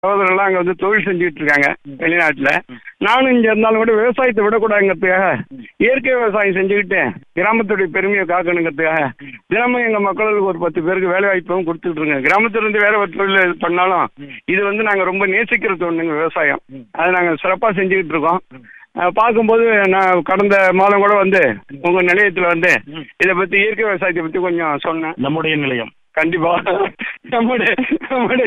சகோதரர்லாம் அங்கே வந்து தொழில் செஞ்சுக்கிட்டு இருக்காங்க வெளிநாட்டில். நானும் இங்கே இருந்தாலும் கூட விவசாயத்தை விடக்கூடாதுங்கிறதுக்காக இயற்கை விவசாயம் செஞ்சுக்கிட்டு கிராமத்துடைய பெருமையை காக்கணுங்கிறதுக்காக தினமும் எங்கள் மக்களுக்கு ஒரு 10 பேருக்கு வேலை வாய்ப்பும் கொடுத்துட்டு இருக்கோங்க. கிராமத்திலிருந்து வேற ஒரு தொழில் பண்ணாலும் இது வந்து நாங்கள் ரொம்ப நேசிக்கிறது ஒன்றுங்க விவசாயம். அதை நாங்கள் சிறப்பாக செஞ்சுக்கிட்டு இருக்கோம். பார்க்கும்போது நான் கடந்த மாதம் கூட வந்து உங்கள் நிலையத்தில் வந்து இதை பற்றி இயற்கை விவசாயத்தை பற்றி கொஞ்சம் சொன்னேன். நம்முடைய நிலையம் கண்டிப்பா நம்முடைய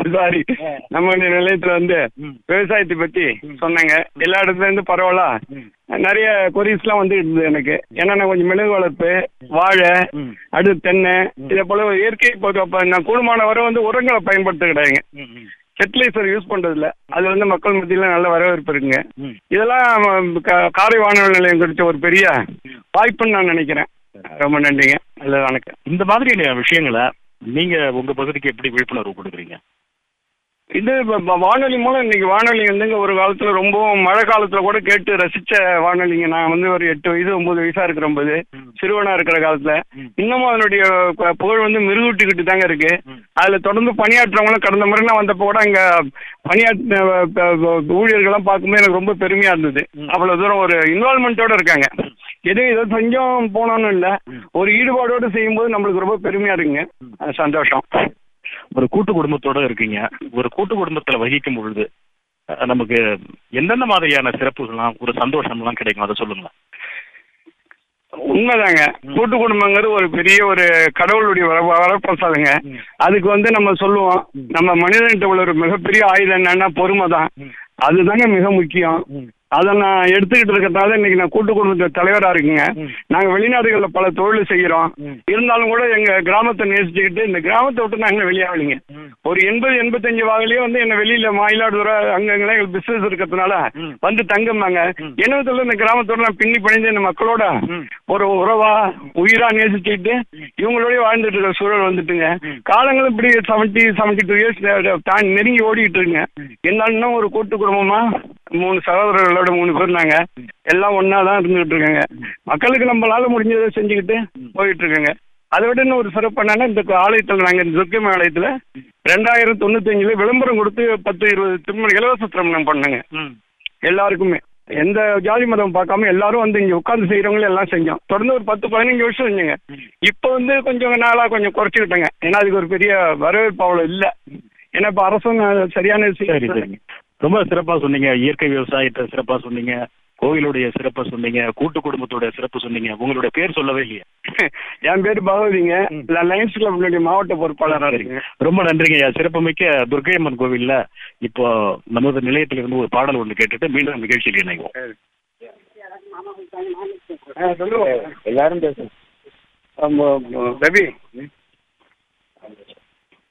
நிலையத்துல வந்து விவசாயத்தை பத்தி சொன்னாங்க. எல்லா இடத்துல இருந்து பரவாயில்ல நிறைய கொரிஸ் எல்லாம் வந்து இருந்தது எனக்கு. ஏன்னா நான் கொஞ்சம் மிளகு வளர்ப்பு, வாழை, அடுத்து தென்னை, இதை போல இயற்கை நான் கூடுமான வரை வந்து உரங்களை பயன்படுத்த கிடையாதுங்க. ஃபெர்டிலைசர் யூஸ் பண்றது இல்ல. அது வந்து மக்கள் மத்தியில நல்ல வரவேற்பு இருக்குங்க. இதெல்லாம் காரை வானொலி நிலையம் கிடைச்ச ஒரு பெரிய வாய்ப்புன்னு நான் நினைக்கிறேன். ரொம்ப நன்றிங்க. நல்ல வணக்கம். இந்த மாதிரி விஷயங்களை நீங்க உங்க பகுதிக்கு எப்படி விழிப்புணர்வு கொடுக்குறீங்க? இது வானொலி மூலம் இன்னைக்கு வானொலி வந்துங்க ஒரு காலத்துல ரொம்பவும் மழை காலத்துல கூட கேட்டு ரசிச்ச வானொலிங்க. நான் வந்து ஒரு 8 வயசு 9 வயசா இருக்கிறபோது சிறுவனா இருக்கிற காலத்துல இன்னமும் அதனுடைய புகழ் வந்து மிருகூட்டிக்கிட்டு தாங்க இருக்கு. அதுல தொடர்ந்து பணியாற்றவங்களும் கடந்த முறை நான் வந்தப்போ கூட அங்க பணியாற்ற ஊழியர்கள்லாம் பார்க்கும்போது எனக்கு ரொம்ப பெருமையா இருந்தது. அவ்வளவு தூரம் ஒரு இன்வால்மெண்ட்டோட இருக்காங்க. எதுவும் ஏதோ செஞ்சோம் போனோன்னு இல்லை, ஒரு ஈடுபாடோடு செய்யும்போது நம்மளுக்கு ரொம்ப பெருமையா இருக்குங்க. சந்தோஷம். ஒரு கூட்டு குடும்பத்தோட இருக்கீங்க. ஒரு கூட்டு குடும்பத்துல வகிக்கும் பொழுது நமக்கு எந்தெந்த மாதிரியான சிறப்புகள்லாம் ஒரு சந்தோஷம்லாம் கிடைக்கும், அதை சொல்லுங்க. உண்மைதாங்க. கூட்டு குடும்பங்கிறது ஒரு பெரிய ஒரு கடவுளுடைய வரப்பிரசாதங்க. அதுக்கு வந்து நம்ம சொல்லுவோம், நம்ம மனிதன்கிட்ட உள்ள ஒரு மிகப்பெரிய ஆயுதம் என்னன்னா பொறுமை தான். அதுதாங்க மிக முக்கியம். அதை நான் எடுத்துக்கிட்டு இருக்கிறதால இன்னைக்கு நான் கூட்டு குடும்பத்தில் தலைவராக இருக்குங்க. நாங்கள் வெளிநாடுகளில் பல தொழில் செய்கிறோம். இருந்தாலும் கூட எங்கள் கிராமத்தை நேசிச்சுக்கிட்டு இந்த கிராமத்தை விட்டு நாங்கள் வெளியாகலைங்க. ஒரு 80-85 வாகலையே வந்து என்ன வெளியில் மயிலாடுதுறை அங்கங்கே எங்களுக்கு பிஸ்னஸ் இருக்கிறதுனால வந்து தங்கம்பாங்க. என்னத்துல இந்த கிராமத்தோட நான் பின்னி பணிந்து இந்த மக்களோட ஒரு உறவா உயிரா நேசிச்சுக்கிட்டு இவங்களோடய வாழ்ந்துட்டு இருக்கிற சூழல் வந்துட்டுங்க. காலங்களும் இப்படி 72 இயர்ஸ் நெருங்கி ஓடிக்கிட்டு இருக்குங்க. என்னன்னா ஒரு கூட்டு குடும்பமா 3 சகோதரர்களோட 3 பேர் நாங்க எல்லாம் ஒன்னா தான் இருந்துகிட்டு இருக்கேங்க. மக்களுக்கு நம்மளால முடிஞ்சதை செஞ்சுக்கிட்டு போயிட்டு இருக்கேங்க. அதை விட இன்னும் ஒரு சிறப்பு என்னன்னா இந்த ஆலயத்தில் நாங்கள் இந்த துர்க்கை ஆலயத்தில் 2095 விளம்பரம் கொடுத்து 10-20 திருமணம் இலவச திருமணம் பண்ணுங்க. எல்லாருக்குமே எந்த ஜாதி மதம் பார்க்காம எல்லாரும் வந்து இங்க உட்காந்து செய்யறவங்களும் எல்லாம் செஞ்சோம். தொடர்ந்து ஒரு 10-15 வருஷம் செஞ்சுங்க. இப்போ வந்து கொஞ்சம் நாளா கொஞ்சம் குறைச்சிக்கிட்டேங்க. ஏன்னா அதுக்கு ஒரு பெரிய வரவேற்பு அவ்வளோ இல்லை. ஏன்னா இப்போ அரசும் சரியான சரிங்க. ரொம்ப சிறப்பாக சொன்னீங்க. இயற்கை விவசாயத்தை சிறப்பாக சொன்னீங்க, கோவிலுடைய சிறப்பை சொன்னீங்க, கூட்டு குடும்பத்தோட சிறப்பு சொன்னீங்க. உங்களுடைய பேர் சொல்லவே இல்லையா? என் பேர் பகவதிங்க. லயன்ஸ் கிளப் மாவட்ட பொறுப்பாளராக இருக்குங்க. ரொம்ப நன்றிங்க. சிறப்புமிக்க துர்க்கை அம்மன் கோவில்ல இப்போ நமது நிலையத்திலிருந்து ஒரு பாடல் ஒன்று கேட்டுட்டு மீண்டும் நிகழ்ச்சியில் இணைவோம். எல்லாரும் பேசுங்க. ரவி